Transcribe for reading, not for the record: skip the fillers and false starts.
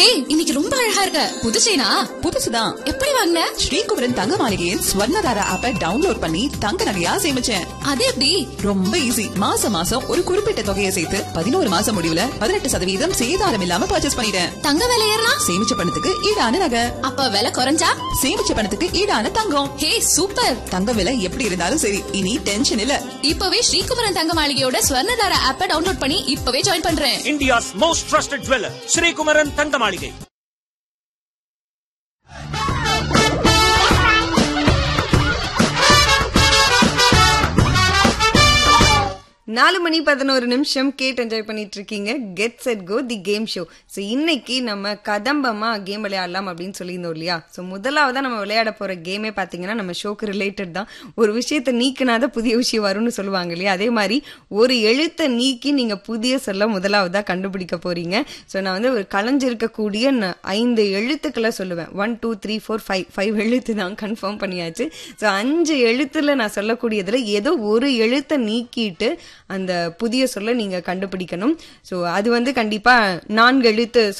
ஹே, இன்னைக்கு ரொம்ப அழகா இருக்க. புது செயினா? புதுசுதான். எப்படி வாங்குன? ஸ்ரீகுமரன் தங்க மாளிகையின் ஸ்வர்ணதாரா ஆப்பை டவுன்லோட் பண்ணி தங்க நகையா சேமிச்சேன். அது எப்படி? ரொம்ப ஈஸி. மாசம் மாசம் ஒரு குறிப்பிட்ட தொகையை சேர்த்து 11 மாசம் முடிவுல 18% சேதாரம் இல்லாம பர்ச்சேஸ் பண்ணிட்டேன். தங்க விலை ஏறினா? சேமிச்ச பணத்துக்கு ஈடான நகை. அப்ப விலை குறைஞ்சா? சேமிச்ச பணத்துக்கு ஈடான தங்கம். ஹே, சூப்பர். தங்க விலை எப்படி இருந்தாலும் சரி, இனி டென்ஷன் இல்ல. இப்பவே ஸ்ரீகுமரன் தங்க மாளிகையோட ஸ்வர்ணதாரா ஆப்பை டவுன்லோட் பண்ணி இப்பவே ஜாயின் பண்றேன். India's most trusted jeweler, Sri Kumaran தங்க மாளிகை. 4:11 கேட்டு என்ஜாய் பண்ணிட்டு இருக்கீங்க. Get set go the game show. So இன்னைக்கு நம்ம கதம்பமா கேம் விளையாடலாம் அப்படின்னு சொல்லியிருந்தோம் இல்லையா? ஸோ முதலாவதா நம்ம விளையாட போற கேமே பார்த்தீங்கன்னா நம்ம ஷோக்கு ரிலேட்டட் தான். ஒரு விஷயத்தை நீக்கினாத புதிய விஷயம் வரும்னு சொல்லுவாங்க இல்லையா? அதே மாதிரி ஒரு எழுத்தை நீக்கி நீங்க புதிய சொல்ல முதலாவதா கண்டுபிடிக்க போறீங்க. ஸோ நான் வந்து ஒரு கலைஞ்சிருக்கக்கூடிய 5 எழுத்துக்களை சொல்லுவேன். 1 2 3 4 5 எழுத்து தான் கன்ஃபார்ம் பண்ணியாச்சு. ஸோ 5 எழுத்துல நான் சொல்லக்கூடியதுல ஏதோ ஒரு எழுத்தை நீக்கிட்டு அந்த புதிய சொல்ல நீங்க கண்டுபிடிக்கணும். ஸோ அது வந்து கண்டிப்பா 4 எழுத்து